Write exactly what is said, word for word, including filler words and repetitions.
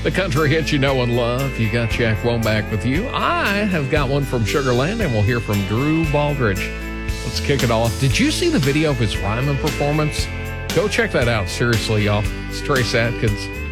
The country hit you know and love. You got Jack Womack with you. I have got one from Sugar Land, and we'll hear from Drew Baldridge. Let's kick it off. Did you see the video of his Ryman performance? Go check that out. Seriously, y'all. It's Trace Atkins.